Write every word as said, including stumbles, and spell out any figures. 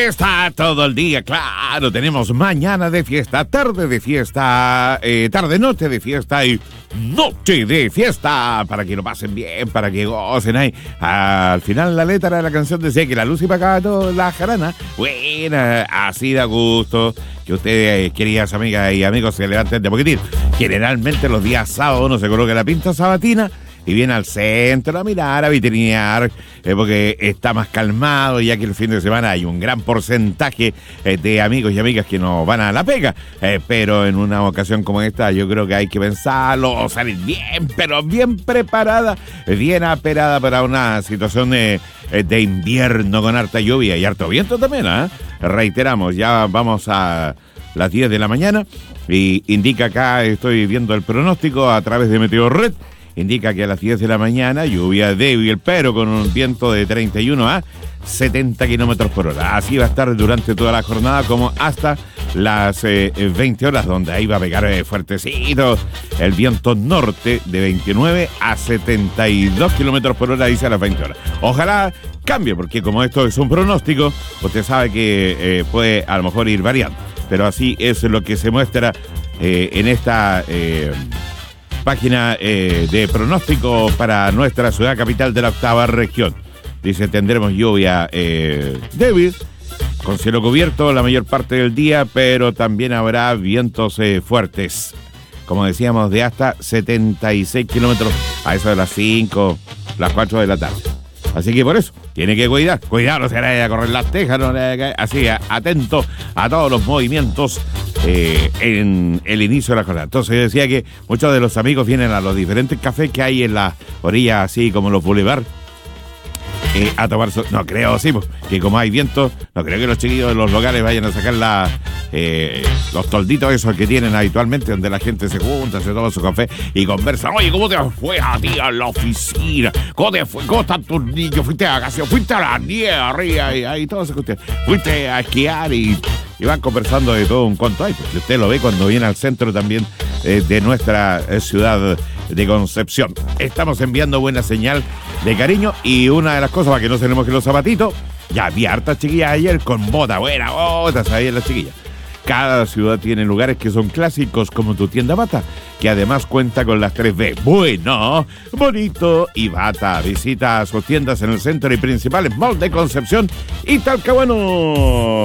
Está todo el día, claro, tenemos mañana de fiesta, tarde de fiesta, eh, tarde, noche de fiesta y noche de fiesta, para que lo pasen bien, para que gocen ahí. Al final la letra de la canción decía que la luz iba acá toda la jarana. Buena, así da gusto que ustedes, queridas amigas y amigos, se levanten de poquitín. Generalmente los días sábados uno se coloca la pinta sabatina y viene al centro a mirar, a vitrinear, eh, porque está más calmado, ya que el fin de semana hay un gran porcentaje eh, de amigos y amigas que no van a la pega. Eh, pero en una ocasión como esta, yo creo que hay que pensarlo, salir bien, pero bien preparada, bien aperada para una situación de, de invierno con harta lluvia y harto viento también, ¿eh? Reiteramos, ya vamos a las diez de la mañana y indica acá, estoy viendo el pronóstico a través de Meteorred. Indica que a las diez de la mañana, lluvia débil, pero con un viento de treinta y uno a setenta kilómetros por hora. Así va a estar durante toda la jornada, como hasta las eh, veinte horas, donde ahí va a pegar eh, fuertecito el viento norte de veintinueve a setenta y dos kilómetros por hora, dice a las veinte horas. Ojalá cambie, porque como esto es un pronóstico, usted sabe que eh, puede a lo mejor ir variando. Pero así es lo que se muestra eh, en esta... Eh, Página eh, de pronóstico para nuestra ciudad capital de la octava región. Dice, tendremos lluvia eh, débil, con cielo cubierto la mayor parte del día, pero también habrá vientos eh, fuertes, como decíamos, de hasta setenta y seis kilómetros a eso de las cinco, las cuatro de la tarde. Así que por eso, tiene que cuidar, cuidado, no se vaya a correr las tejas, no, así, atento a todos los movimientos eh, en el inicio de la jornada. Entonces yo decía que muchos de los amigos vienen a los diferentes cafés que hay en la orilla, así como los boulevards, eh, a tomar su... No creo, sí, que como hay viento, no creo que los chiquillos de los locales vayan a sacar la, eh, los tolditos esos que tienen habitualmente, donde la gente se junta, se toma su café y conversa. Oye, ¿cómo te fue a ti a la oficina? ¿Cómo te fue? ¿Cómo están tus niños? ¿Fuiste a vacaciones? ¿Fuiste a la nieve arriba? Y ahí todo se cuestión. ¿Fuiste a esquiar? Y, y van conversando de todo un cuanto hay. Porque usted lo ve cuando viene al centro también eh, de nuestra eh, ciudad de Concepción. Estamos enviando buena señal de cariño y una de las cosas para que no se nos que los zapatitos, ya vi hartas chiquillas ayer con botas, buenas botas ahí en las chiquillas. Cada ciudad tiene lugares que son clásicos como tu tienda Bata, que además cuenta con las tres B. Bueno, bonito y Bata. Visita sus tiendas en el centro y principales malls de Concepción y Talcahuano.